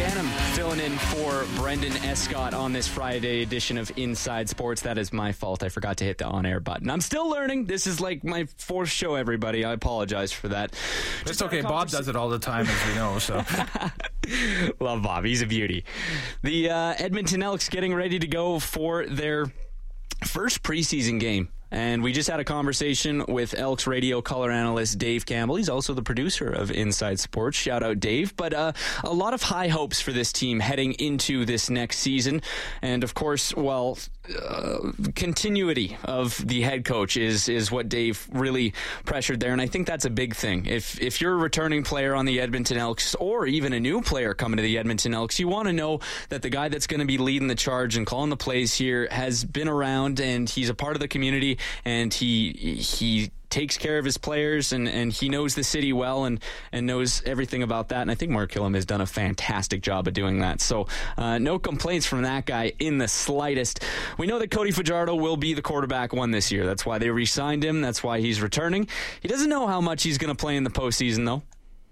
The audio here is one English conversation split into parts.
Phantom filling in for Brendan Escott on this Friday edition of Inside Sports. That is my fault. I forgot to hit the on-air button. I'm still learning. This is like my fourth show, everybody. I apologize for that. It's okay. Bob does it all the time, as we know. So love Bob. He's a beauty. The Edmonton Elks getting ready to go for their first preseason game. And we just had a conversation with Elks radio color analyst Dave Campbell. He's also the producer of Inside Sports. Shout out, Dave. But a lot of high hopes for this team heading into this next season. And, of course, continuity of the head coach is what Dave really pressured there. And I think that's a big thing. If you're a returning player on the Edmonton Elks or even a new player coming to the Edmonton Elks, you want to know that the guy that's going to be leading the charge and calling the plays here has been around and he's a part of the community. And he takes care of his players, and he knows the city well and knows everything about that. And I think Mark Killam has done a fantastic job of doing that. So no complaints from that guy in the slightest. We know that Cody Fajardo will be the quarterback one this year. That's why they re-signed him. That's why he's returning. He doesn't know how much he's going to play in the postseason, though.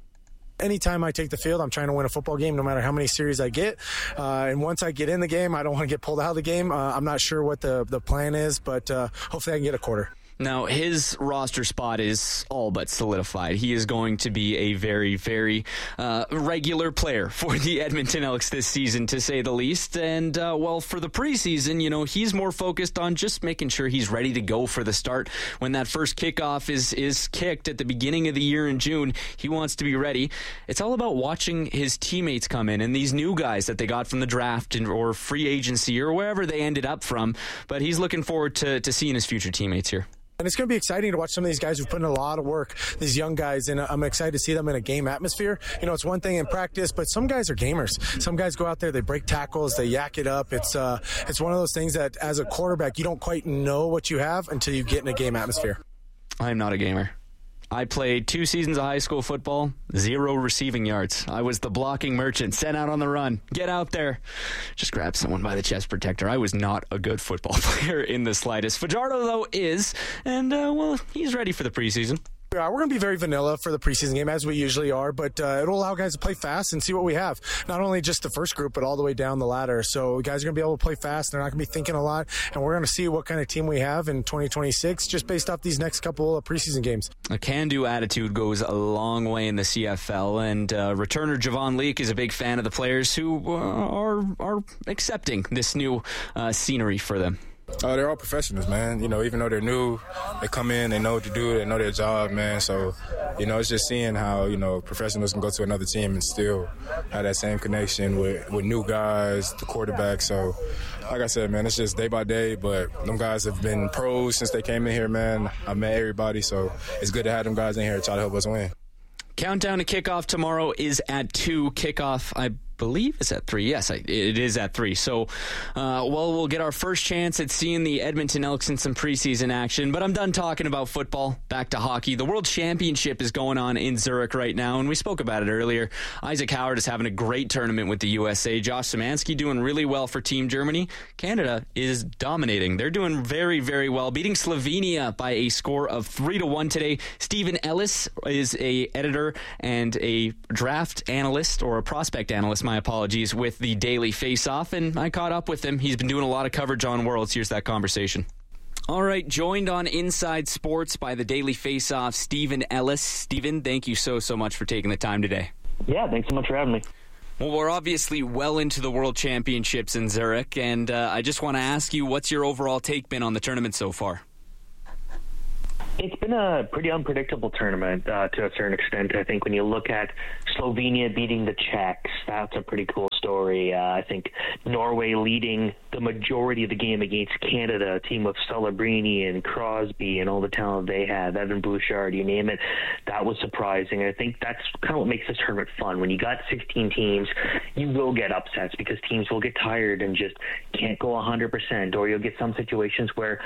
Anytime I take the field, I'm trying to win a football game no matter how many series I get. And once I get in the game, I don't want to get pulled out of the game. I'm not sure what the plan is, but hopefully I can get a quarter. Now, his roster spot is all but solidified. He is going to be a very, very regular player for the Edmonton Elks this season, to say the least. And, for the preseason, he's more focused on just making sure he's ready to go for the start. When that first kickoff is kicked at the beginning of the year in June, he wants to be ready. It's all about watching his teammates come in and these new guys that they got from the draft or free agency or wherever they ended up from. But he's looking forward to seeing his future teammates here. And it's going to be exciting to watch some of these guys who've put in a lot of work, these young guys, and I'm excited to see them in a game atmosphere. It's one thing in practice, but some guys are gamers. Some guys go out there, they break tackles, they yak it up. It's one of those things that as a quarterback, you don't quite know what you have until you get in a game atmosphere. I'm not a gamer. I played 2 seasons of high school football, 0 receiving yards. I was the blocking merchant, sent out on the run. Get out there. Just grab someone by the chest protector. I was not a good football player in the slightest. Fajardo, though, is, and, he's ready for the preseason. Yeah, we're going to be very vanilla for the preseason game, as we usually are, but it'll allow guys to play fast and see what we have. Not only just the first group, but all the way down the ladder. So guys are going to be able to play fast. They're not going to be thinking a lot, and we're going to see what kind of team we have in 2026 just based off these next couple of preseason games. A can-do attitude goes a long way in the CFL, and returner Javon Leake is a big fan of the players who are accepting this new scenery for them. They're all professionals, man. Even though they're new, they come in, they know what to do, they know their job, man. So, it's just seeing how, professionals can go to another team and still have that same connection with new guys, the quarterback. So, like I said, man, it's just day by day, but them guys have been pros since they came in here, man. I met everybody, so it's good to have them guys in here to try to help us win. Countdown to kickoff tomorrow is at 2. Kickoff, I believe, is at 3. Yes, it is at 3. So, we'll get our first chance at seeing the Edmonton Elks in some preseason action. But I'm done talking about football. Back to hockey. The World Championship is going on in Zurich right now, and we spoke about it earlier. Isaac Howard is having a great tournament with the USA. Josh Szymanski doing really well for Team Germany. Canada is dominating. They're doing very, very well, beating Slovenia by a score of 3-1 today. Stephen Ellis is a editor and a draft analyst, or a prospect analyst, my apologies, with the Daily Face-Off, and I caught up with him. He's been doing a lot of coverage on Worlds. Here's that conversation. All right, joined on Inside Sports by the Daily Face-Off, Stephen Ellis. Stephen, thank you so much for taking the time today. Yeah, thanks so much for having me. Well, we're obviously well into the World Championships in Zurich, and I just want to ask you, what's your overall take been on the tournament so far? It's been a pretty unpredictable tournament to a certain extent. I think when you look at Slovenia beating the Czechs, that's a pretty cool story. I think Norway leading the majority of the game against Canada, a team with Celebrini and Crosby and all the talent they have, Evan Bouchard, you name it, that was surprising. I think that's kind of what makes this tournament fun. When you got 16 teams, you will get upsets because teams will get tired and just can't go 100%, or you'll get some situations where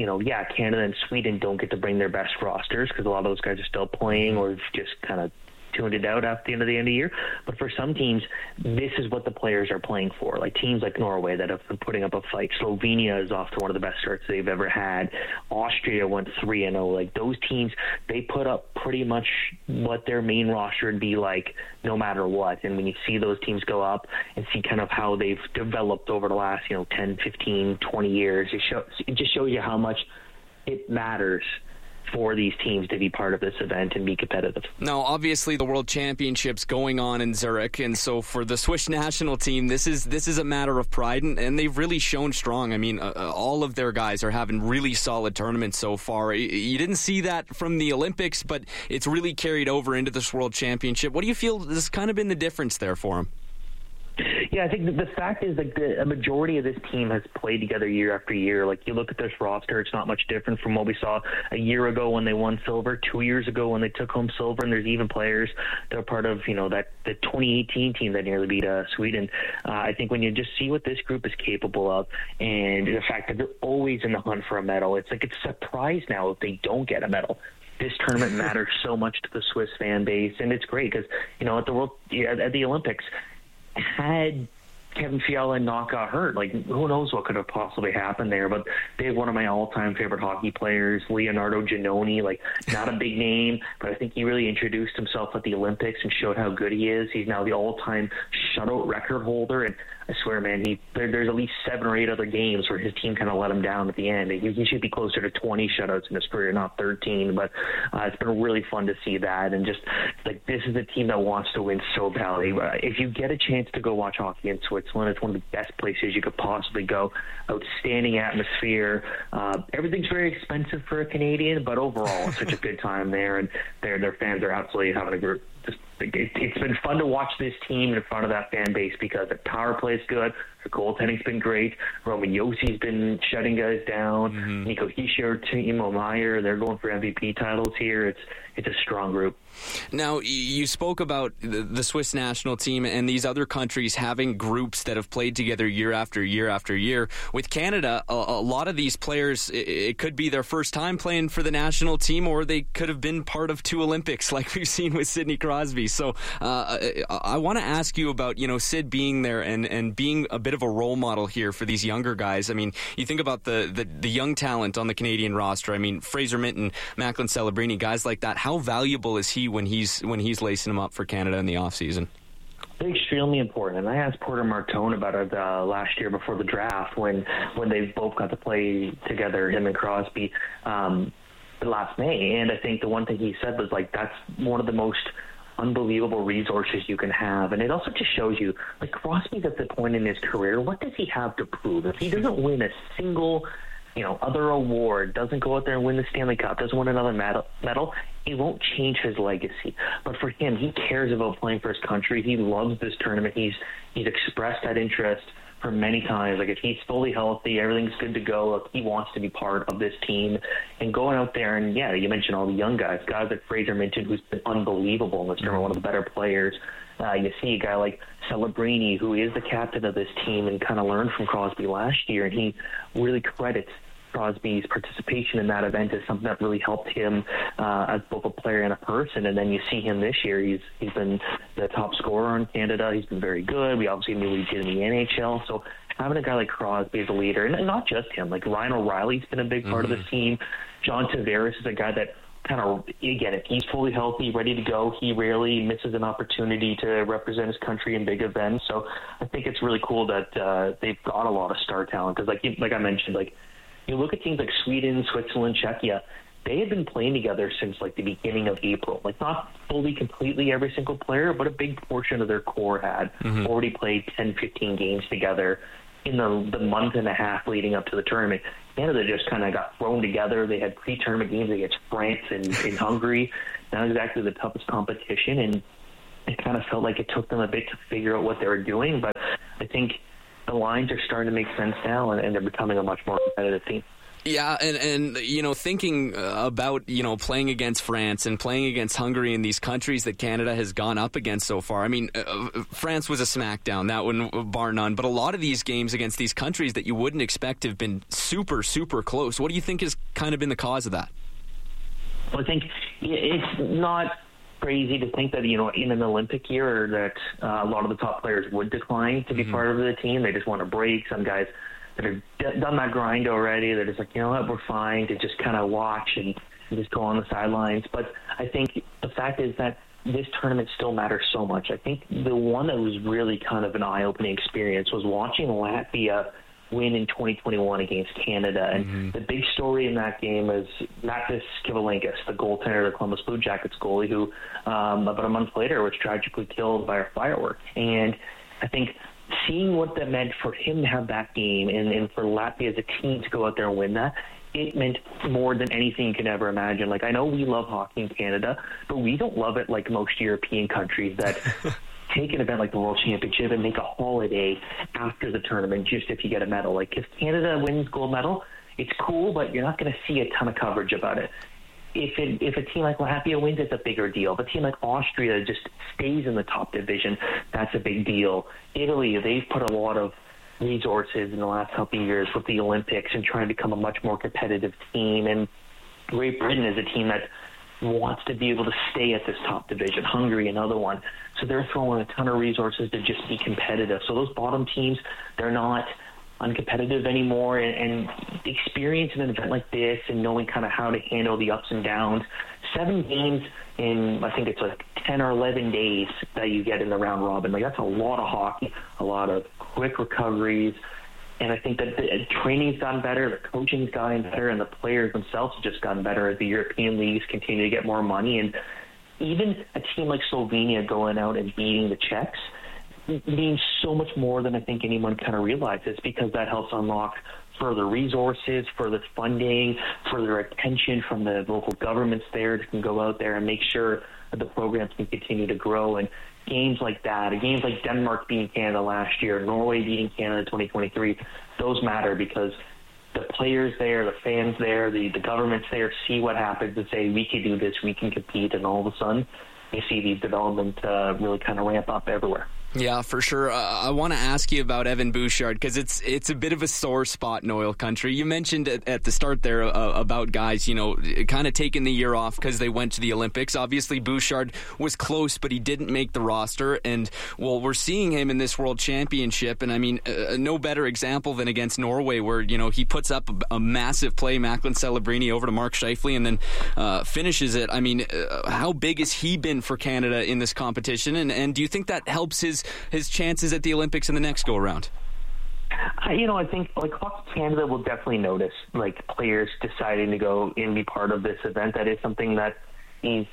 Canada and Sweden don't get to bring their best rosters because a lot of those guys are still playing or just kind of tuned it out after the end of the year. But for some teams, this is what the players are playing for. Like teams like Norway that have been putting up a fight. Slovenia is off to one of the best starts they've ever had. Austria went 3-0. Like those teams, they put up pretty much what their main roster would be like no matter what. And when you see those teams go up and see kind of how they've developed over the last 10, 15, 20 years, it just shows you how much it matters for these teams to be part of this event and be competitive. Now, obviously, the World Championship's going on in Zurich, and so for the Swiss national team, this is a matter of pride, and they've really shown strong. I mean, all of their guys are having really solid tournaments so far. You didn't see that from the Olympics, but it's really carried over into this World Championship. What do you feel has kind of been the difference there for them? Yeah, I think the fact is like a majority of this team has played together year after year. Like you look at this roster, it's not much different from what we saw a year ago when they won silver, 2 years ago when they took home silver, and there's even players that are part of the 2018 team that nearly beat Sweden. I think when you just see what this group is capable of, and the fact that they're always in the hunt for a medal, it's like it's a surprise now if they don't get a medal. This tournament matters so much to the Swiss fan base, and it's great because at the Olympics, had Kevin Fiala not got hurt, like who knows what could have possibly happened there. But they have one of my all-time favorite hockey players, Leonardo Giannoni, like not a big name, but I think he really introduced himself at the Olympics and showed how good he is. He's now the all-time shutout record holder, and I swear, man, there's at least 7 or 8 other games where his team kind of let him down at the end. He should be closer to 20 shutouts in his career, not 13. But it's been really fun to see that. And just like this is a team that wants to win so badly. If you get a chance to go watch hockey in Switzerland, it's one of the best places you could possibly go. Outstanding atmosphere. Everything's very expensive for a Canadian, but overall, it's such a good time there, and their fans are absolutely having a group. It's been fun to watch this team in front of that fan base because the power play is good. The goaltending's been great. Roman Yossi's been shutting guys down. Nico Hischier, Timo Meier, they're going for MVP titles here. It's a strong group. Now, you spoke about the Swiss national team and these other countries having groups that have played together year after year after year. With Canada, a lot of these players, it could be their first time playing for the national team, or they could have been part of 2 Olympics like we've seen with Sidney Crosby. So I want to ask you about, Sid being there and being a bit of a role model here for these younger guys. I mean, you think about the young talent on the Canadian roster. I mean, Fraser Minton, Macklin Celebrini, guys like that. How valuable is he when he's lacing them up for Canada in the offseason? Extremely important. And I asked Porter Martone about it last year before the draft when they both got to play together, him and Crosby, last May. And I think the one thing he said was like that's one of the most unbelievable resources you can have. And it also just shows you, like, Crosby's at the point in his career, what does he have to prove? If he doesn't win a single other award, doesn't go out there and win the Stanley Cup, doesn't win another medal, it won't change his legacy. But for him, he cares about playing for his country. He loves this tournament. He's expressed that interest for many times. Like, if he's fully healthy, everything's good to go, like, he wants to be part of this team. And going out there, and yeah, you mentioned all the young guys like Fraser Minton, who's been unbelievable in this tournament, one of the better players. You see a guy like Celebrini, who is the captain of this team and kind of learned from Crosby last year, and he really credits Crosby's participation in that event as something that really helped him as both a player and a person. And then you see him this year. He's been the top scorer in Canada. He's been very good. We obviously knew he did in the NHL. So having a guy like Crosby as a leader, and not just him, like Ryan O'Reilly's been a big part of this team. John Tavares is a guy that kind of, again, if he's fully healthy, ready to go, he rarely misses an opportunity to represent his country in big events. So I think it's really cool that they've got a lot of star talent. Because like I mentioned, like, you look at teams like Sweden, Switzerland, Czechia, they have been playing together since like the beginning of April. Like, not fully, completely every single player, but a big portion of their core had already played 10, 15 games together in the month and a half leading up to the tournament. Canada just kind of got thrown together. They had pre-tournament games against France and in Hungary. Not exactly the toughest competition, and it kind of felt like it took them a bit to figure out what they were doing. But I think the lines are starting to make sense now, and they're becoming a much more competitive team. Yeah, and thinking about, playing against France and playing against Hungary and these countries that Canada has gone up against so far. I mean, France was a smackdown, that one bar none, but a lot of these games against these countries that you wouldn't expect have been super, super close. What do you think has kind of been the cause of that? Well, I think it's not crazy to think that, in an Olympic year that a lot of the top players would decline to be part of the team. They just want a break. Some guys that have done that grind already, they're just like, you know what, we're fine to just kind of watch and just go on the sidelines. But I think the fact is that this tournament still matters so much. I think the one that was really kind of an eye-opening experience was watching Latvia win in 2021 against Canada. And the big story in that game is Matis Kivalenkas, the goaltender of the Columbus Blue Jackets goalie, who about a month later was tragically killed by a firework. And I think seeing what that meant for him to have that game and for Latvia as a team to go out there and win that, it meant more than anything you could ever imagine. Like, I know we love hockey in Canada, but we don't love it like most European countries that take an event like the World Championship and make a holiday after the tournament just if you get a medal. Like, if Canada wins gold medal, it's cool, but you're not going to see a ton of coverage about it. If a team like Latvia wins, it's a bigger deal. If a team like Austria just stays in the top division, that's a big deal. Italy, they've put a lot of resources in the last couple of years with the Olympics and trying to become a much more competitive team. And Great Britain is a team that wants to be able to stay at this top division. Hungary, another one. So they're throwing a ton of resources to just be competitive. So those bottom teams, they're not uncompetitive anymore. And experiencing an event like this and knowing kind of how to handle the ups and downs. 7 games in, I think it's like 10 or 11 days that you get in the round robin. Like, that's a lot of hockey, a lot of quick recoveries. And I think that the training's gotten better, the coaching's gotten better, and the players themselves have just gotten better as the European leagues continue to get more money. And even a team like Slovenia going out and beating the Czechs means so much more than I think anyone kind of realizes, because that helps unlock further resources, further funding, further attention from the local governments there that can go out there and make sure that the programs can continue to grow. And games like that, games like Denmark beating Canada last year, Norway beating Canada in 2023, those matter because the players there, the fans there, the governments there see what happens and say, we can do this, we can compete, and all of a sudden you see these development really kind of ramp up everywhere. Yeah, for sure. I want to ask you about Evan Bouchard because it's a bit of a sore spot in oil country. You mentioned at the start there about guys, kind of taking the year off because they went to the Olympics. Obviously, Bouchard was close, but he didn't make the roster. And, well, we're seeing him in this World Championship. And, I mean, no better example than against Norway where, he puts up a massive play, Macklin Celebrini over to Mark Scheifele, and then finishes it. I mean, how big has he been for Canada in this competition? And do you think that helps his chances at the Olympics in the next go-around? I think Hockey Canada will definitely notice players deciding to go and be part of this event. That is something that is,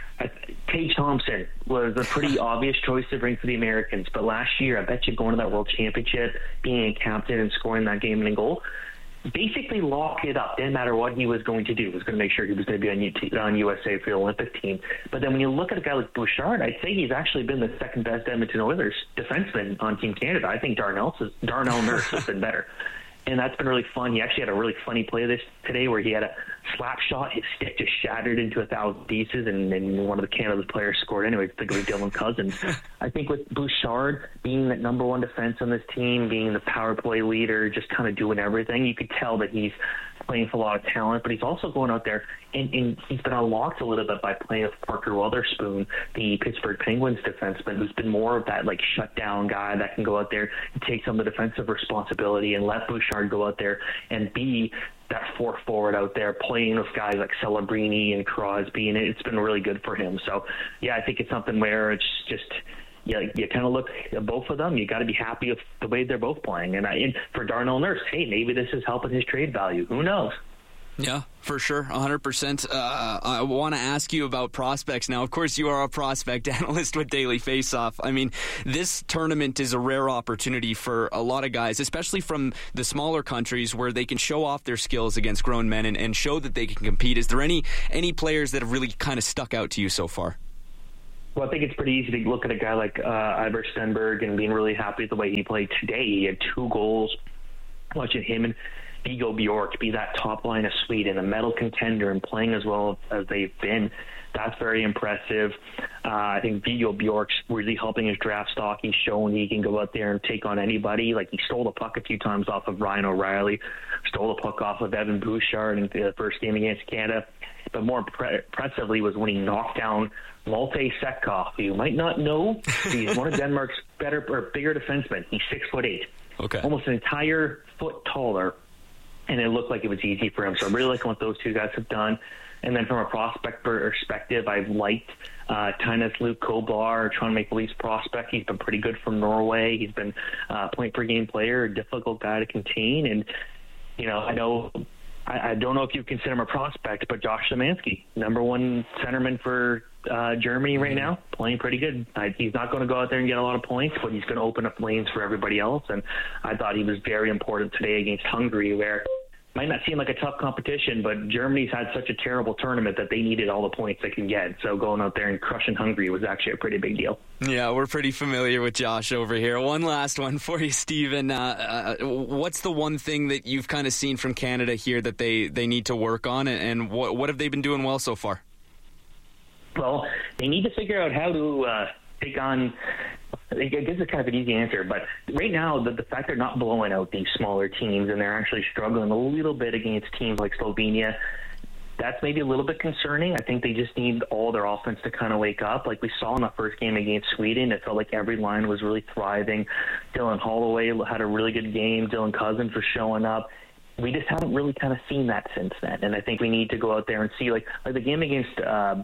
Tage Thompson was a pretty obvious choice to bring for the Americans. But last year, I bet you going to that World Championship, being a captain and scoring that game-winning goal, basically locked it up. Didn't matter what he was going to do. He was going to make sure he was going to be on USA for the Olympic team. But then when you look at a guy like Bouchard, I'd say he's actually been the second best Edmonton Oilers defenseman on Team Canada. I think Darnell Nurse has been better. And that's been really fun. He actually had a really funny play today where he had a slap shot. His stick just shattered into 1,000 pieces, and one of the Canada's players scored anyway. I think it was Dylan Cousins. I think with Bouchard being that number one defense on this team, being the power play leader, just kind of doing everything, you could tell that he's playing for a lot of talent, but he's also going out there and he's been unlocked a little bit by playing with Parker Wotherspoon, the Pittsburgh Penguins defenseman, who's been more of that shutdown guy that can go out there and take some of the defensive responsibility and let Bouchard go out there and be that fourth forward out there playing with guys like Celebrini and Crosby, and it's been really good for him. So, yeah, I think it's something where it's just you kind of look at both of them. You got to be happy with the way they're both playing. And for Darnell Nurse, hey, maybe this is helping his trade value. Who knows? Yeah, for sure, 100%. I want to ask you about prospects now. Of course, you are a prospect analyst with Daily Faceoff. I mean, this tournament is a rare opportunity for a lot of guys, especially from the smaller countries where they can show off their skills against grown men and show that they can compete. Is there any players that have really kind of stuck out to you so far? Well, I think it's pretty easy to look at a guy like Ivar Stenberg and being really happy with the way he played today. He had 2 goals. Watching him and Viggo Bjork be that top line of Sweden, a medal contender, and playing as well as they've been, that's very impressive. I think Viggo Bjork's really helping his draft stock. He's shown he can go out there and take on anybody. He stole the puck a few times off of Ryan O'Reilly, stole the puck off of Evan Bouchard in the first game against Canada. but more impressively was when he knocked down Malte Sekov. You might not know, he's one of Denmark's bigger defensemen. He's 6'8", almost an entire foot taller, and it looked like it was easy for him. So I'm really liking what those two guys have done. And then from a prospect perspective, I've liked Tynes Luke Kobar, Toronto Maple Leafs prospect. He's been pretty good from Norway. He's been point-per-game player, a difficult guy to contain. And, I don't know if you consider him a prospect, but Josh Szymanski, number one centerman for Germany right now, playing pretty good. He's not going to go out there and get a lot of points, but he's going to open up lanes for everybody else. And I thought he was very important today against Hungary, where might not seem like a tough competition, but Germany's had such a terrible tournament that they needed all the points they can get. So going out there and crushing Hungary was actually a pretty big deal. Yeah, we're pretty familiar with Josh over here. One last one for you, Steven. What's the one thing that you've kind of seen from Canada here that they need to work on, and what have they been doing well so far? Well, they need to figure out how to take on, I guess it's kind of an easy answer, but right now the fact they're not blowing out these smaller teams and they're actually struggling a little bit against teams like Slovenia, that's maybe a little bit concerning. I think they just need all their offense to kind of wake up. Like we saw in the first game against Sweden, it felt like every line was really thriving. Dylan Holloway had a really good game. Dylan Cousins was showing up. We just haven't really kind of seen that since then, and I think we need to go out there and see, like the game against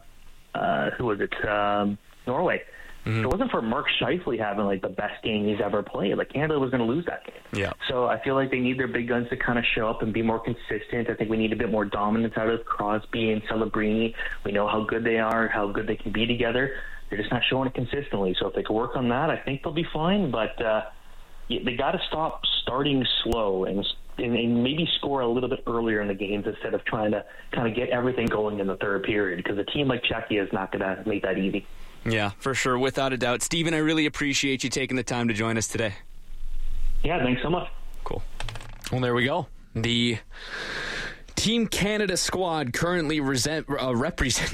Norway. If it wasn't for Mark Scheifele having like the best game he's ever played, like Canada was going to lose that game. Yeah. So I feel like they need their big guns to kind of show up and be more consistent. I think we need a bit more dominance out of Crosby and Celebrini. We know how good they are, how good they can be together. They're just not showing it consistently. So if they can work on that, I think they'll be fine. But they got to stop starting slow and maybe score a little bit earlier in the games instead of trying to kind of get everything going in the third period, because a team like Czechia is not going to make that easy. Yeah, for sure, without a doubt. Steven, I really appreciate you taking the time to join us today. Yeah, thanks so much. Cool. Well, there we go. The Team Canada squad currently representing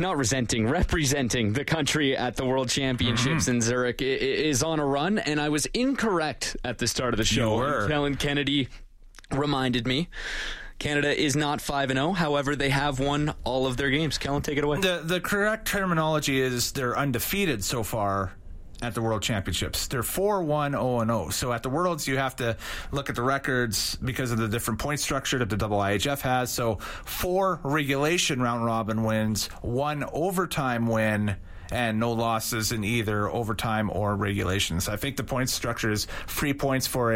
the country at the World Championships in Zurich is on a run, and I was incorrect at the start of the show. Kellen Kennedy reminded me. Canada is not 5-0. However, they have won all of their games. Kellen, take it away. The correct terminology is they're undefeated so far at the World Championships. They're 4-1, 0-0. So at the Worlds, you have to look at the records because of the different point structure that the IIHF has. So 4 regulation round robin wins, 1 overtime win, and no losses in either overtime or regulations. I think the point structure is free points for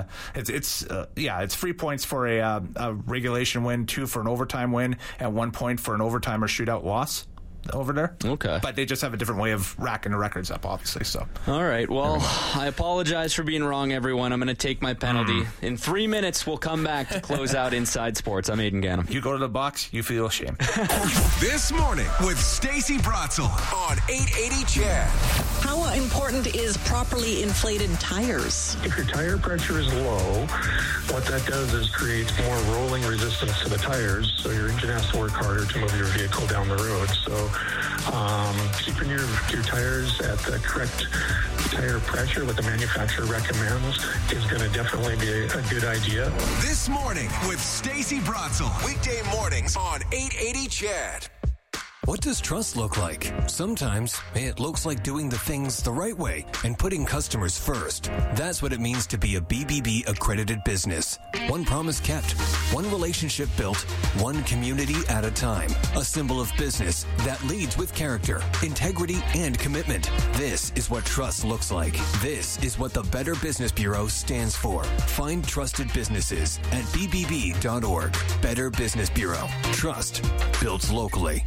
it's free points for a regulation win, 2 for an overtime win, and 1 point for an overtime or shootout loss over there. Okay. But they just have a different way of racking the records up, obviously. So. All right. Well, I apologize for being wrong, everyone. I'm going to take my penalty. In 3 minutes, we'll come back to close out Inside Sports. I'm Aidan Gannam. You go to the box, you feel ashamed. This morning with Stacey Bratzel on 880 CHED. How important is properly inflated tires? If your tire pressure is low, what that does is create more rolling resistance to the tires, so your engine has to work harder to move your vehicle down the road. So keeping your tires at the correct tire pressure, what the manufacturer recommends, is going to definitely be a good idea. This morning with Stacey Bratzel. Weekday mornings on 880 CHED. What does trust look like? Sometimes it looks like doing the things the right way and putting customers first. That's what it means to be a BBB accredited business. One promise kept, one relationship built, one community at a time. A symbol of business that leads with character, integrity, and commitment. This is what trust looks like. This is what the Better Business Bureau stands for. Find trusted businesses at bbb.org. Better Business Bureau. Trust built locally.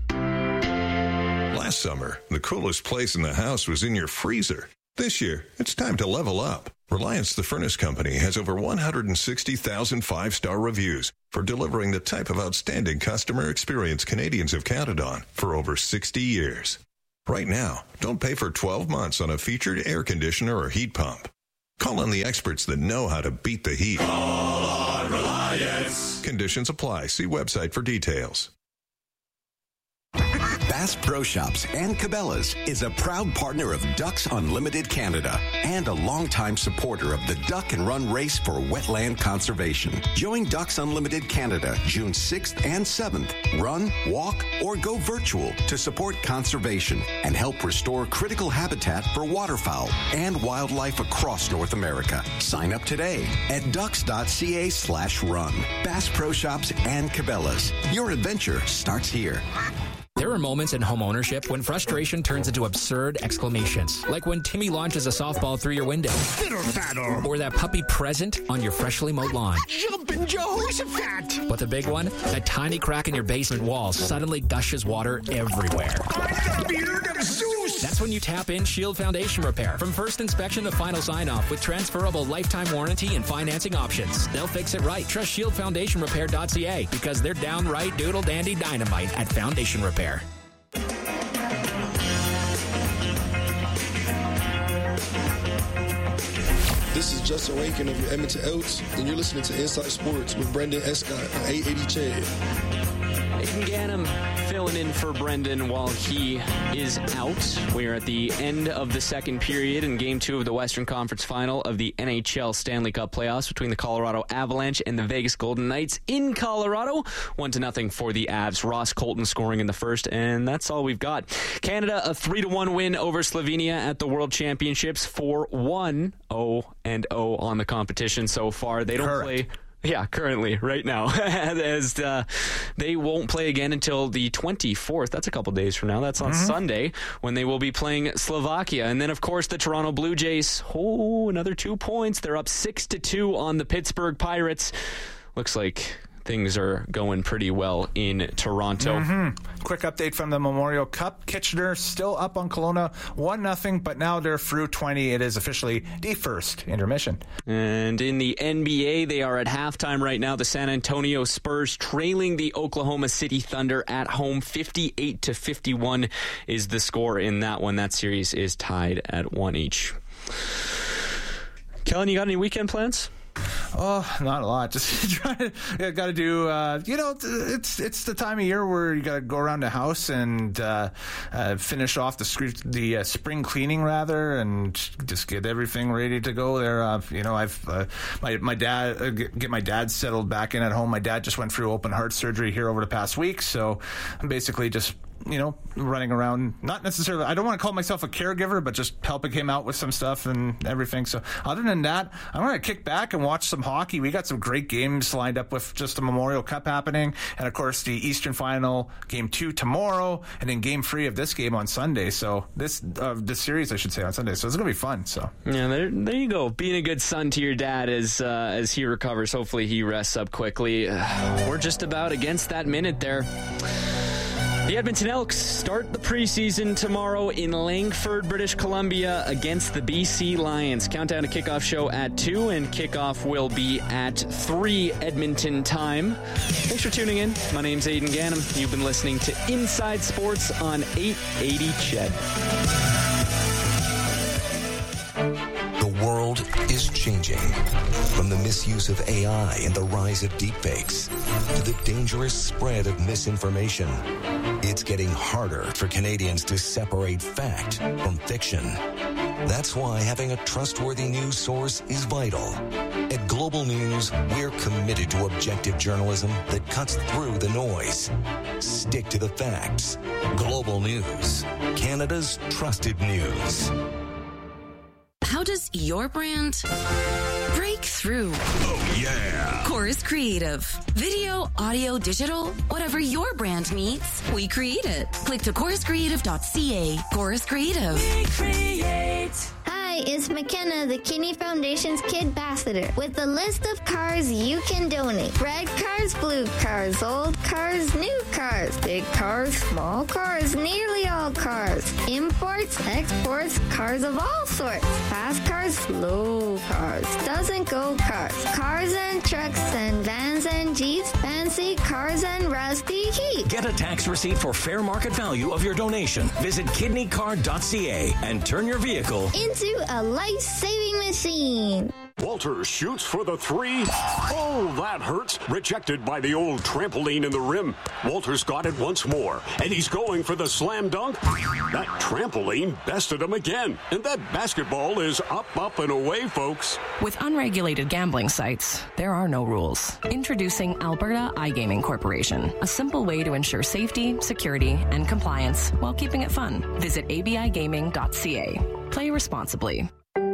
Last summer, the coolest place in the house was in your freezer. This year, it's time to level up. Reliance the Furnace Company has over 160,000 5-star reviews for delivering the type of outstanding customer experience Canadians have counted on for over 60 years. Right now, don't pay for 12 months on a featured air conditioner or heat pump. Call on the experts that know how to beat the heat. Call on Reliance. Conditions apply. See website for details. Bass Pro Shops and Cabela's is a proud partner of Ducks Unlimited Canada and a longtime supporter of the Duck and Run Race for Wetland Conservation. Join Ducks Unlimited Canada June 6th and 7th. Run, walk, or go virtual to support conservation and help restore critical habitat for waterfowl and wildlife across North America. Sign up today at ducks.ca/run. Bass Pro Shops and Cabela's. Your adventure starts here. There are moments in home ownership when frustration turns into absurd exclamations, like when Timmy launches a softball through your window, or that puppy present on your freshly mowed lawn. Jumpin' Jehoshaphat! But the big one, a tiny crack in your basement wall suddenly gushes water everywhere. That's when you tap in Shield Foundation Repair. From first inspection to final sign-off with transferable lifetime warranty and financing options. They'll fix it right. Trust ShieldFoundationRepair.ca because they're downright doodle-dandy dynamite at Foundation Repair. This is Justin Rankin of your Edmonton Elks, and you're listening to Inside Sports with Brendan Escott on 880 Chad. Aiden Gannum filling in for Brendan while he is out. We're at the end of the second period in Game 2 of the Western Conference Final of the NHL Stanley Cup playoffs between the Colorado Avalanche and the Vegas Golden Knights in Colorado. 1-0 for the Avs. Ross Colton scoring in the first, and that's all we've got. Canada, a 3-1 win over Slovenia at the World Championships. 4-1, 0-0 on the competition so far. They don't play... Yeah, currently, right now, as they won't play again until the 24th. That's a couple days from now. That's on Sunday when they will be playing Slovakia. And then, of course, the Toronto Blue Jays. Oh, another 2 points. They're up 6-2 on the Pittsburgh Pirates. Looks like things are going pretty well in Toronto. Quick update from the Memorial Cup. Kitchener still up on Kelowna 1-0, but now they're through 20. It is officially the first intermission. And in the NBA, they are at halftime right now. The San Antonio Spurs trailing the Oklahoma City Thunder at home. 58-51 is the score in that one. That series is tied at 1 each. Kellen, you got any weekend plans? Oh, not a lot. Just trying to, got to do, it's the time of year where you got to go around the house and finish off the spring cleaning rather, and just get everything ready to go there. I've my dad, get my dad settled back in at home. My dad just went through open heart surgery here over the past week, so I'm basically just running around, not necessarily, I don't want to call myself a caregiver, but just helping him out with some stuff and everything. So other than that, I'm going to kick back and watch some hockey. We got some great games lined up with just the Memorial Cup happening. And of course, the Eastern Final, Game 2 tomorrow, and then Game 3 of this game on Sunday. So this series, I should say, on Sunday. So it's going to be fun. So yeah, there you go. Being a good son to your dad as he recovers. Hopefully he rests up quickly. We're just about against that minute there. The Edmonton Elks start the preseason tomorrow in Langford, British Columbia against the BC Lions. Countdown to kickoff show at 2, and kickoff will be at 3 Edmonton time. Thanks for tuning in. My name's Aiden Gannum. You've been listening to Inside Sports on 880 Ched. The world is changing. From the misuse of AI and the rise of deepfakes to the dangerous spread of misinformation, it's getting harder for Canadians to separate fact from fiction. That's why having a trustworthy news source is vital. At Global News, we're committed to objective journalism that cuts through the noise. Stick to the facts. Global News, Canada's trusted news. How does your brand break through? Oh, yeah. Chorus Creative. Video, audio, digital, whatever your brand needs, we create it. Click to choruscreative.ca. Chorus Creative. We create. Hi, it's McKenna, the Kidney Foundation's Kid Ambassador, with a list of cars you can donate. Red cars, blue cars, old cars, new cars, big cars, small cars, nearly all cars, imports, exports, cars of all sorts, fast cars, slow cars, doesn't go cars, cars and trucks and vans and jeeps, fancy cars and rusty heat. Get a tax receipt for fair market value of your donation. Visit kidneycard.ca and turn your vehicle into a life-saving machine. Walter shoots for the three. Oh, that hurts. Rejected by the old trampoline in the rim. Walter's got it once more, and he's going for the slam dunk. That trampoline bested him again, and that basketball is up, and away, folks. With unregulated gambling sites, there are no rules. Introducing Alberta iGaming Corporation, a simple way to ensure safety, security, and compliance while keeping it fun. Visit abigaming.ca. Play responsibly.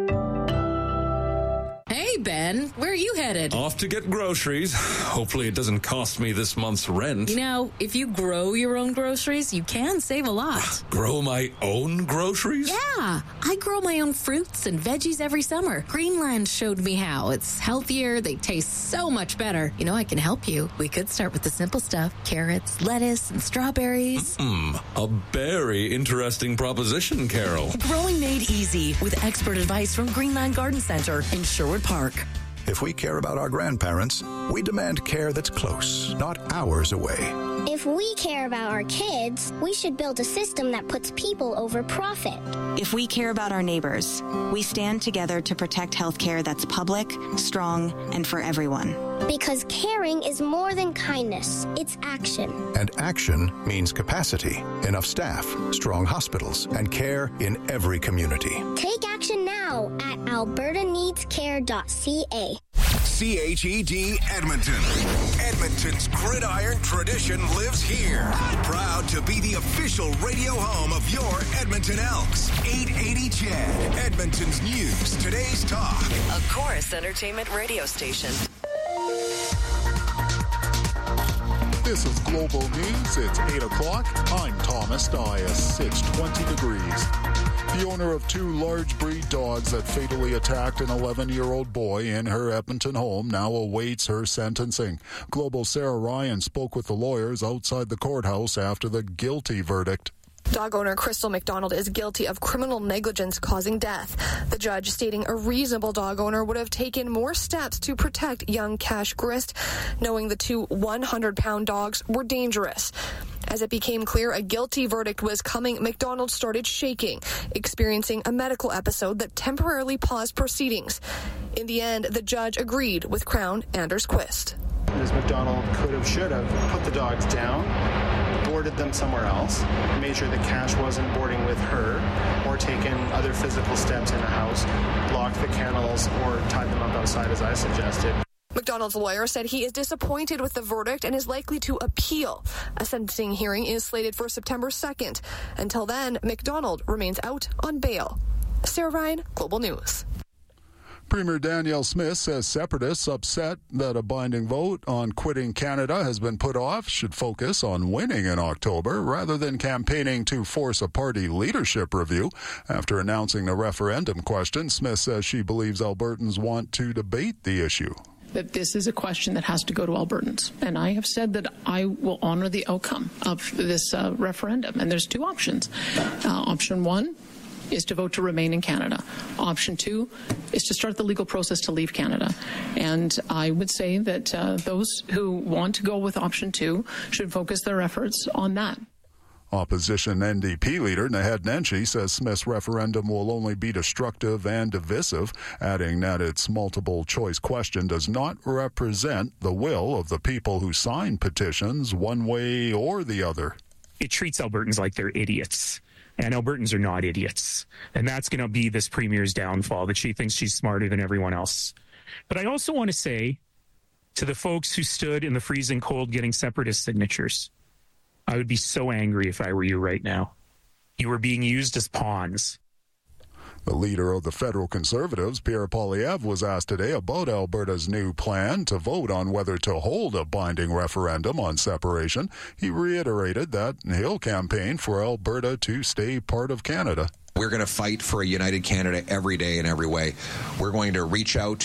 Hey, Ben, where are you headed? Off to get groceries. Hopefully it doesn't cost me this month's rent. You know, if you grow your own groceries, you can save a lot. Grow my own groceries? Yeah, I grow my own fruits and veggies every summer. Greenland showed me how. It's healthier, they taste so much better. You know, I can help you. We could start with the simple stuff. Carrots, lettuce, and strawberries. A very interesting proposition, Carol. Growing made easy with expert advice from Greenland Garden Center in Sherwood Park. If we care about our grandparents, we demand care that's close, not hours away. If we care about our kids, we should build a system that puts people over profit. If we care about our neighbors, we stand together to protect healthcare that's public, strong, and for everyone. Because caring is more than kindness, it's action. And action means capacity, enough staff, strong hospitals, and care in every community. Take action now at albertaneedscare.ca. CHED Edmonton. Edmonton's gridiron tradition lives here. Proud to be the official radio home of your Edmonton Elks. 880 CHED, Edmonton's news, today's talk. A Chorus Entertainment radio station. This is Global News. It's 8 o'clock. I'm Thomas Dias. It's 20 degrees. The owner of 2 large breed dogs that fatally attacked an 11-year-old boy in her Edmonton home now awaits her sentencing. Global's Sarah Ryan spoke with the lawyers outside the courthouse after the guilty verdict. Dog owner Crystal McDonald is guilty of criminal negligence causing death. The judge stating a reasonable dog owner would have taken more steps to protect young Cash Grist, knowing the 2 100-pound dogs were dangerous. As it became clear a guilty verdict was coming, McDonald started shaking, experiencing a medical episode that temporarily paused proceedings. In the end, the judge agreed with Crown Anders Quist. Ms. McDonald should have put the dogs down, boarded them somewhere else, made sure that Cash wasn't boarding with her, or taken other physical steps in the house, locked the kennels, or tied them up outside as I suggested. McDonald's lawyer said he is disappointed with the verdict and is likely to appeal. A sentencing hearing is slated for September 2nd. Until then, McDonald remains out on bail. Sarah Ryan, Global News. Premier Danielle Smith says separatists upset that a binding vote on quitting Canada has been put off should focus on winning in October rather than campaigning to force a party leadership review. After announcing the referendum question, Smith says she believes Albertans want to debate the issue. That this is a question that has to go to Albertans. And I have said that I will honor the outcome of this referendum. And there's 2 options. Option 1 is to vote to remain in Canada. Option 2 is to start the legal process to leave Canada. And I would say that those who want to go with option 2 should focus their efforts on that. Opposition NDP leader Naheed Nenshi says Smith's referendum will only be destructive and divisive, adding that its multiple-choice question does not represent the will of the people who signed petitions one way or the other. It treats Albertans like they're idiots, and Albertans are not idiots. And that's going to be this premier's downfall, that she thinks she's smarter than everyone else. But I also want to say to the folks who stood in the freezing cold getting separatist signatures, I would be so angry if I were you right now. You were being used as pawns. The leader of the federal Conservatives, Pierre Poilievre, was asked today about Alberta's new plan to vote on whether to hold a binding referendum on separation. He reiterated that he'll campaign for Alberta to stay part of Canada. We're going to fight for a united Canada every day in every way. We're going to reach out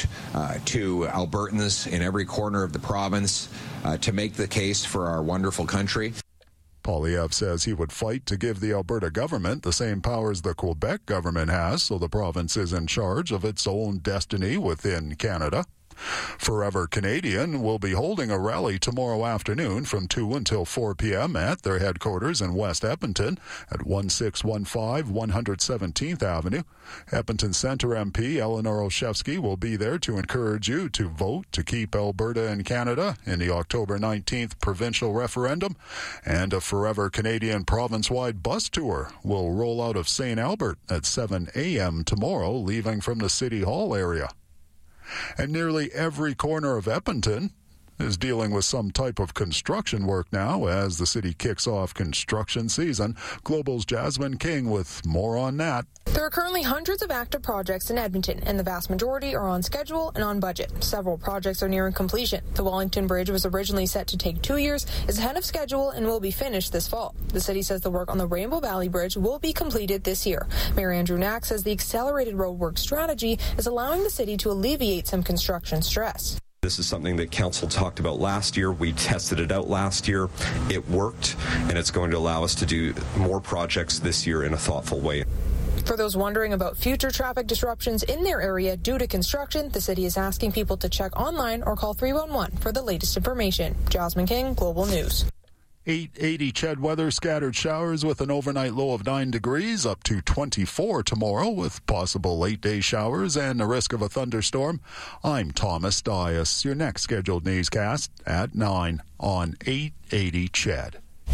to Albertans in every corner of the province to make the case for our wonderful country. Poilievre says he would fight to give the Alberta government the same powers the Quebec government has, so the province is in charge of its own destiny within Canada. Forever Canadian will be holding a rally tomorrow afternoon from 2 until 4 p.m. at their headquarters in West Edmonton at 1615 117th Avenue. Edmonton Centre MP Eleanor Olszewski will be there to encourage you to vote to keep Alberta in Canada in the October 19th provincial referendum. And a Forever Canadian province-wide bus tour will roll out of St. Albert at 7 a.m. tomorrow, leaving from the City Hall area. And nearly every corner of Edmonton is dealing with some type of construction work now as the city kicks off construction season. Global's Jasmine King with more on that. There are currently hundreds of active projects in Edmonton, and the vast majority are on schedule and on budget. Several projects are nearing completion. The Wellington Bridge was originally set to take 2 years, is ahead of schedule, and will be finished this fall. The city says the work on the Rainbow Valley Bridge will be completed this year. Mayor Andrew Knack says the accelerated roadwork strategy is allowing the city to alleviate some construction stress. This is something that council talked about last year. We tested it out last year. It worked, and it's going to allow us to do more projects this year in a thoughtful way. For those wondering about future traffic disruptions in their area due to construction, the city is asking people to check online or call 311 for the latest information. Jasmine King, Global News. 880 Ched weather, scattered showers with an overnight low of 9 degrees, up to 24 tomorrow with possible late-day showers and the risk of a thunderstorm. I'm Thomas Dias. Your next scheduled newscast at 9 on 880 Ched.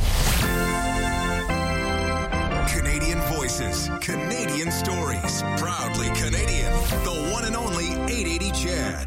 Canadian voices, Canadian stories, proudly Canadian. The one and only 880 Ched.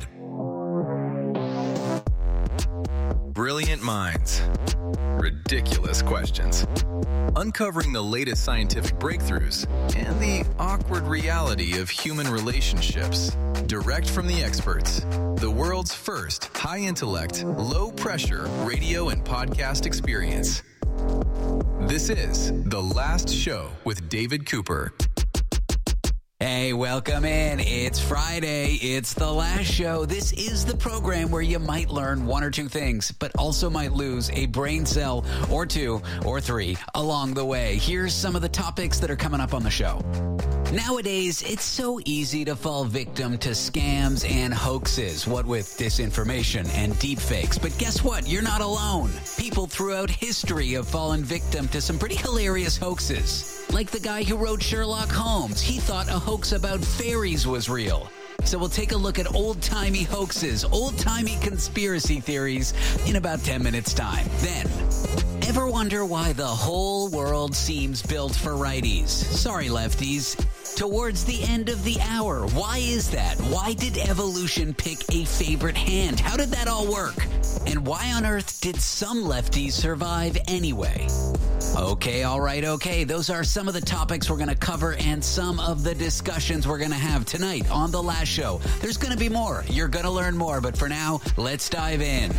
Brilliant minds. Ridiculous questions. Uncovering the latest scientific breakthroughs and the awkward reality of human relationships. Direct from the experts. The world's first high-intellect, low-pressure radio and podcast experience. This is The Last Show with David Cooper. Hey, welcome in. It's Friday. It's The Last Show. This is the program where you might learn one or two things, but also might lose a brain cell or two or three along the way. Here's some of the topics that are coming up on the show. Nowadays, it's so easy to fall victim to scams and hoaxes, what with disinformation and deepfakes. But guess what? You're not alone. People throughout history have fallen victim to some pretty hilarious hoaxes. Like the guy who wrote Sherlock Holmes. He thought a hoax about fairies was real. So we'll take a look at old-timey hoaxes, old-timey conspiracy theories in about 10 minutes' time. Then, ever wonder why the whole world seems built for righties? Sorry, lefties. Towards the end of the hour, why is that? Why did evolution pick a favorite hand? How did that all work? And why on earth did some lefties survive anyway? Okay, all right, okay. Those are some of the topics we're going to cover and some of the discussions we're going to have tonight on The Last Show. There's going to be more. You're going to learn more. But for now, let's dive in.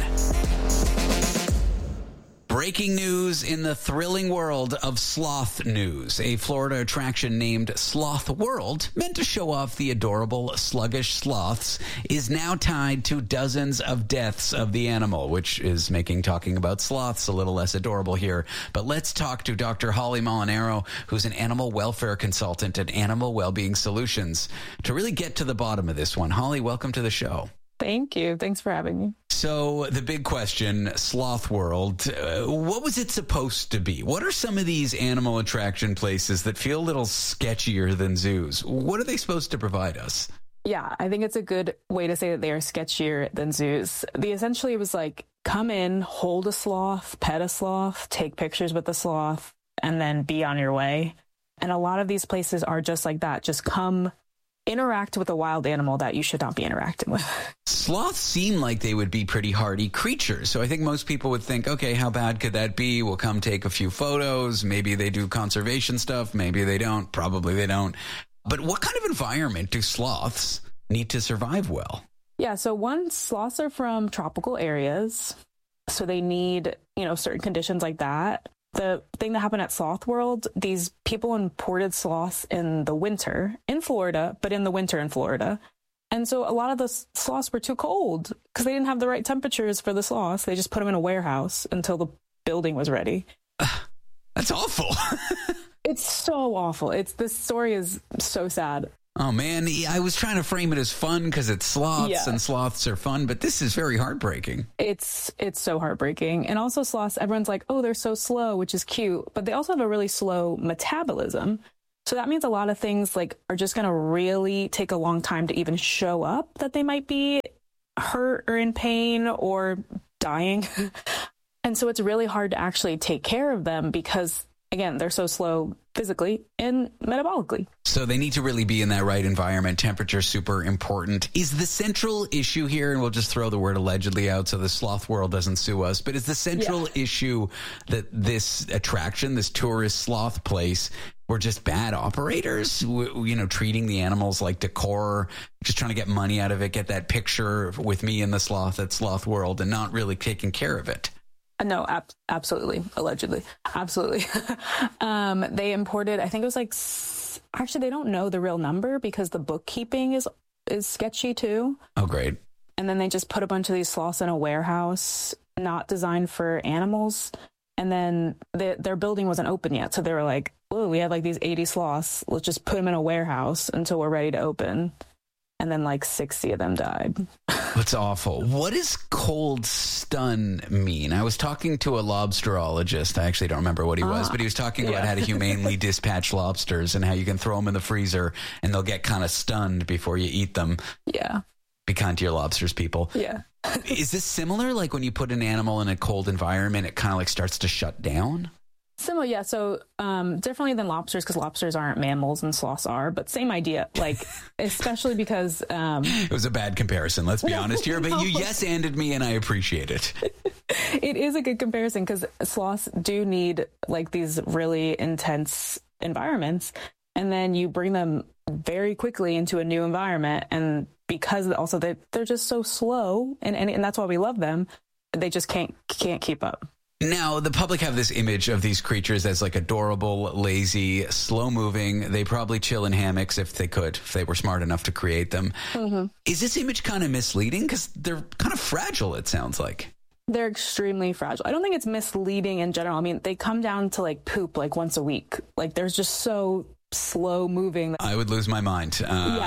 Breaking news in the thrilling world of sloth news. A Florida attraction named Sloth World, meant to show off the adorable, sluggish sloths, is now tied to dozens of deaths of the animal, which is making talking about sloths a little less adorable here. But let's talk to Dr. Holly Molinaro, who's an animal welfare consultant at Animal Wellbeing Solutions, to really get to the bottom of this one. Holly, welcome to the show. Thank you. Thanks for having me. So the big question, Sloth World, what was it supposed to be? What are some of these animal attraction places that feel a little sketchier than zoos? What are they supposed to provide us? Yeah, I think it's a good way to say that they are sketchier than zoos. Essentially, it was like, come in, hold a sloth, pet a sloth, take pictures with the sloth, and then be on your way. And a lot of these places are just like that. Just come interact with a wild animal that you should not be interacting with. Sloths seem like they would be pretty hardy creatures. So I think most people would think, okay, how bad could that be? We'll come take a few photos. Maybe they do conservation stuff. Maybe they don't. Probably they don't. But what kind of environment do sloths need to survive well? Yeah, so sloths are from tropical areas. So they need, certain conditions like that. The thing that happened at Sloth World, these people imported sloths in the winter in Florida, but in the winter in Florida. And so a lot of the sloths were too cold because they didn't have the right temperatures for the sloths. They just put them in a warehouse until the building was ready. That's awful. It's so awful. This story is so sad. Oh, man, I was trying to frame it as fun because it's sloths and sloths are fun, but this is very heartbreaking. It's so heartbreaking. And also sloths, everyone's like, oh, they're so slow, which is cute, but they also have a really slow metabolism. So that means a lot of things like are just going to really take a long time to even show up, that they might be hurt or in pain or dying. And so it's really hard to actually take care of them because, again, they're so slow physically and metabolically. So they need to really be in that right environment. Temperature super important. Is the central issue here, and we'll just throw the word allegedly out so the sloth world doesn't sue us, but is the central issue that this attraction, this tourist sloth place, were just bad operators, treating the animals like decor, just trying to get money out of it, get that picture with me and the sloth at Sloth World and not really taking care of it? No, absolutely. Allegedly. Absolutely. They imported, I think it was like, actually, they don't know the real number because the bookkeeping is sketchy too. Oh, great. And then they just put a bunch of these sloths in a warehouse, not designed for animals. And then their building wasn't open yet. So they were like, oh, we have like these 80 sloths. Let's just put them in a warehouse until we're ready to open. And then like 60 of them died. That's awful. What does cold stun mean? I was talking to a lobsterologist. I actually don't remember what he was, but he was talking about how to humanely dispatch lobsters and how you can throw them in the freezer and they'll get kind of stunned before you eat them. Yeah. Be kind to your lobsters, people. Yeah. Is this similar? Like when you put an animal in a cold environment, it kind of like starts to shut down? Similar, yeah. So differently than lobsters, because lobsters aren't mammals and sloths are, but same idea. Like, especially because... it was a bad comparison, let's be honest here, but you yes-anded me and I appreciate it. It is a good comparison because sloths do need like these really intense environments, and then you bring them very quickly into a new environment, and because also they're just so slow, and that's why we love them, they just can't keep up. Now, the public have this image of these creatures as like adorable, lazy, slow-moving. They probably chill in hammocks if they were smart enough to create them. Mm-hmm. Is this image kind of misleading? Because they're kind of fragile, it sounds like. They're extremely fragile. I don't think it's misleading in general. I mean, they come down to like poop like once a week. Like they're just so slow moving. I would lose my mind.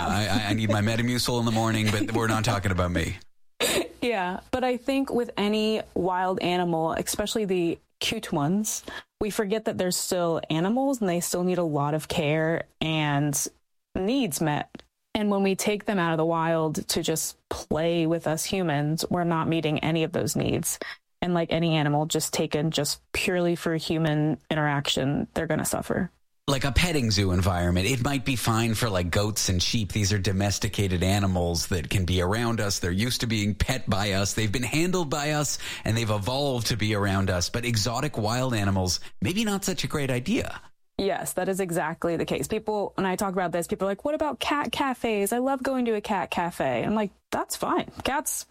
I need my Metamucil in the morning, but we're not talking about me. Yeah, but I think with any wild animal, especially the cute ones, we forget that they're still animals and they still need a lot of care and needs met. And when we take them out of the wild to just play with us humans, we're not meeting any of those needs. And like any animal, just taken just purely for human interaction, they're going to suffer. Like a petting zoo environment, it might be fine for like goats and sheep. These are domesticated animals that can be around us. They're used to being pet by us. They've been handled by us and they've evolved to be around us. But exotic wild animals, maybe not such a great idea. Yes, that is exactly the case. People, when I talk about this, people are like, what about cat cafes? I love going to a cat cafe. I'm like, that's fine. Cats,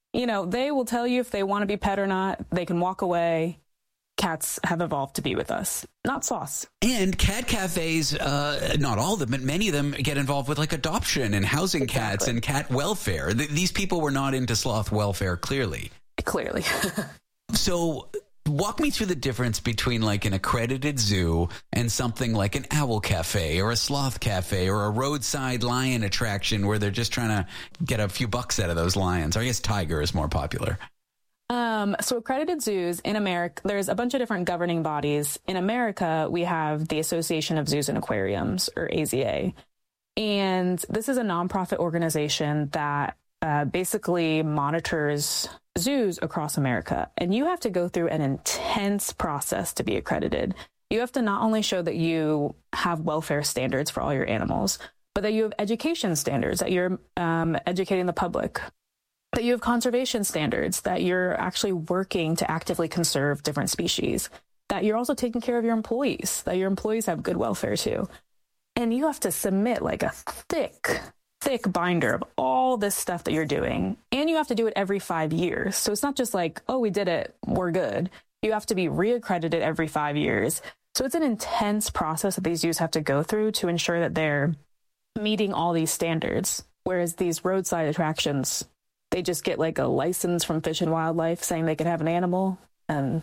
they will tell you if they want to be pet or not. They can walk away. Cats have evolved to be with us, not sloths. And cat cafes, not all of them, but many of them get involved with like adoption and housing cats and cat welfare. These people were not into sloth welfare, clearly. Clearly. So walk me through the difference between like an accredited zoo and something like an owl cafe or a sloth cafe or a roadside lion attraction where they're just trying to get a few bucks out of those lions. Or I guess tiger is more popular. So accredited zoos in America, there's a bunch of different governing bodies. In America, we have the Association of Zoos and Aquariums, or AZA. And this is a nonprofit organization that basically monitors zoos across America. And you have to go through an intense process to be accredited. You have to not only show that you have welfare standards for all your animals, but that you have education standards, that you're educating the public, that you have conservation standards, that you're actually working to actively conserve different species, that you're also taking care of your employees, that your employees have good welfare too. And you have to submit like a thick binder of all this stuff that you're doing. And you have to do it every 5 years. So it's not just like, oh, we did it, we're good. You have to be reaccredited every 5 years. So it's an intense process that these zoos have to go through to ensure that they're meeting all these standards. Whereas these roadside attractions, they just get like a license from Fish and Wildlife saying they can have an animal, and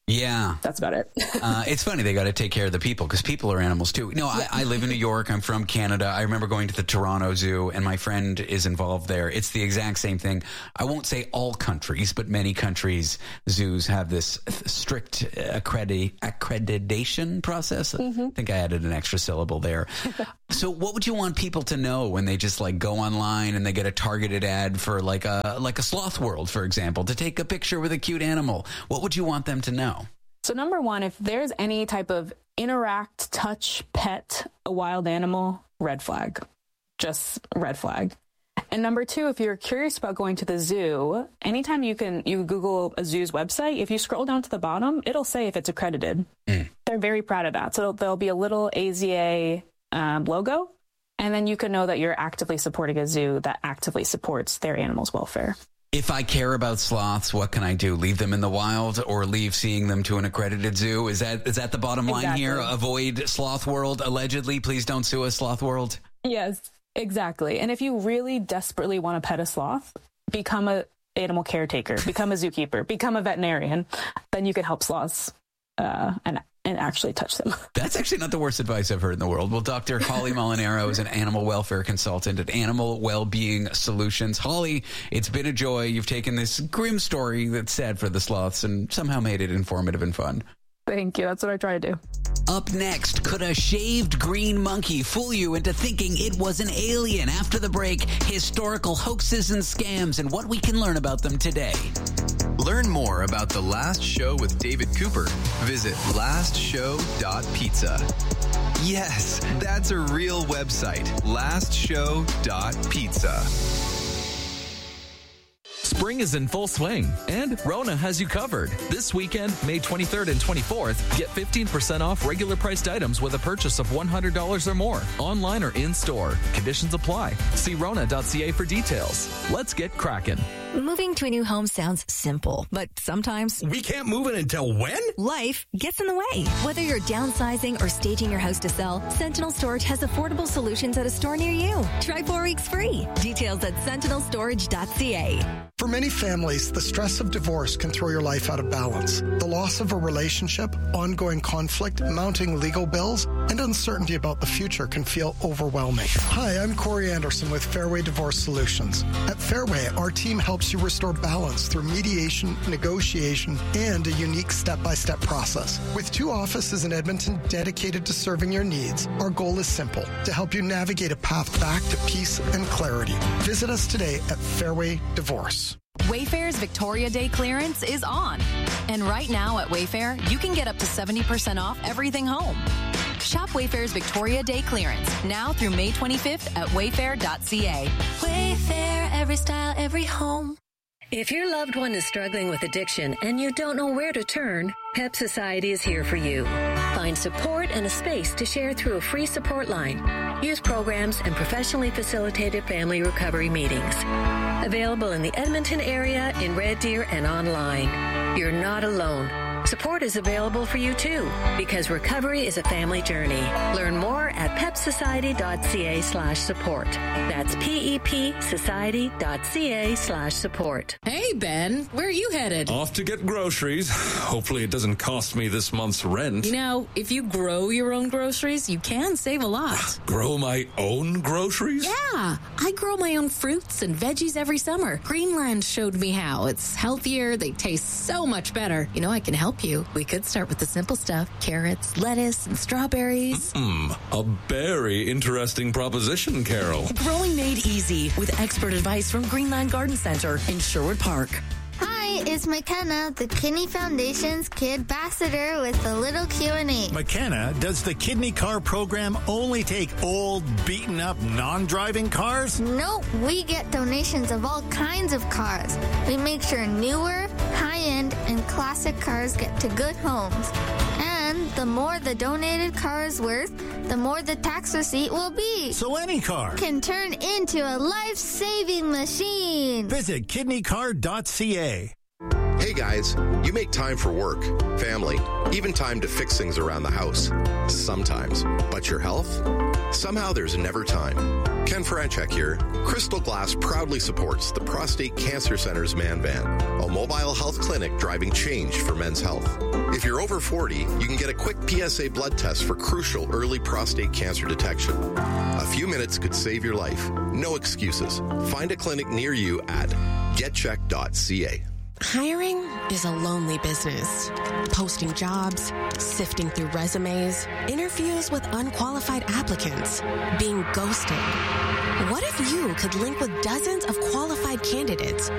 Yeah. That's about it. It's funny. They got to take care of the people because people are animals too. No, I live in New York. I'm from Canada. I remember going to the Toronto Zoo and my friend is involved there. It's the exact same thing. I won't say all countries, but many countries, zoos have this strict accreditation process. Mm-hmm. I think I added an extra syllable there. So what would you want people to know when they just like go online and they get a targeted ad for like a Sloth World, for example, to take a picture with a cute animal? What would you want them to know? So number one, if there's any type of interact, touch, pet a wild animal, red flag. Just red flag. And number two, if you're curious about going to the zoo, anytime you Google a zoo's website, if you scroll down to the bottom, it'll say if it's accredited. They're very proud of that. So there'll be a little AZA logo, and then you can know that you're actively supporting a zoo that actively supports their animals' welfare. If I care about sloths, what can I do? Leave them in the wild or leave seeing them to an accredited zoo? Is that the bottom line here? Avoid Sloth World, allegedly. Please don't sue us, Sloth World. Yes, exactly. And if you really desperately want to pet a sloth, become an animal caretaker, become a zookeeper, become a veterinarian. Then you can help sloths and actually touch them. That's actually not the worst advice I've heard in the world. Well, Dr. Holly Molinaro is an animal welfare consultant at Animal Wellbeing Solutions. Holly, it's been a joy. You've taken this grim story that's sad for the sloths and somehow made it informative and fun. Thank you. That's what I try to do. Up next, could a shaved green monkey fool you into thinking it was an alien? After the break, historical hoaxes and scams and what we can learn about them today. Learn more about The Last Show with David Cooper. Visit lastshow.pizza. Yes, that's a real website. lastshow.pizza. Spring is in full swing, and Rona has you covered. This weekend, May 23rd and 24th, get 15% off regular priced items with a purchase of $100 or more, online or in-store. Conditions apply. See Rona.ca for details. Let's get cracking. Moving to a new home sounds simple, but sometimes... We can't move in until when? Life gets in the way. Whether you're downsizing or staging your house to sell, Sentinel Storage has affordable solutions at a store near you. Try 4 weeks free. Details at sentinelstorage.ca. For many families, the stress of divorce can throw your life out of balance. The loss of a relationship, ongoing conflict, mounting legal bills, and uncertainty about the future can feel overwhelming. Hi, I'm Corey Anderson with Fairway Divorce Solutions. At Fairway, our team helps you restore balance through mediation, negotiation, and a unique step-by-step process. With 2 offices in Edmonton dedicated to serving your needs, our goal is simple, to help you navigate a path back to peace and clarity. Visit us today at Fairway Divorce. Wayfair's Victoria Day clearance is on. And right now at Wayfair, you can get up to 70% off everything home. Shop Wayfair's Victoria Day clearance now through May 25th at wayfair.ca. Wayfair, every style, every home. If your loved one is struggling with addiction and you don't know where to turn, PEP Society is here for you. Find support and a space to share through a free support line. Youth programs and professionally facilitated family recovery meetings. Available in the Edmonton area, in Red Deer, and online. You're not alone. Support is available for you too, because recovery is a family journey. Learn more at pepsociety.ca/support. That's PEPsociety.ca/support. Hey, Ben, where are you headed? Off to get groceries. Hopefully it doesn't cost me this month's rent. You know, if you grow your own groceries, you can save a lot. Grow my own groceries? Yeah, I grow my own fruits and veggies every summer. Greenland showed me how. It's healthier, they taste so much better. You know, I can help you. We could start with the simple stuff. Carrots, lettuce, and strawberries. A very interesting proposition, Carol. Growing made easy with expert advice from Greenland Garden Center in Sherwood Park. Hi, it's McKenna, the Kidney Foundation's Kid Ambassador with a little Q&A. McKenna, does the Kidney Car program only take old, beaten-up, non-driving cars? Nope, we get donations of all kinds of cars. We make sure newer, high-end, and classic cars get to good homes. And the more the donated car is worth, the more the tax receipt will be. So any car can turn into a life-saving machine. Visit kidneycar.ca. Hey guys, you make time for work, family, even time to fix things around the house. Sometimes. But your health? Somehow there's never time. Ken Franchek here. Crystal Glass proudly supports the Prostate Cancer Center's Man Van, a mobile health clinic driving change for men's health. If you're over 40, you can get a quick PSA blood test for crucial early prostate cancer detection. A few minutes could save your life. No excuses. Find a clinic near you at getcheck.ca. Hiring is a lonely business. Posting jobs, sifting through resumes, interviews with unqualified applicants, being ghosted. What if you could link with dozens of qualified candidates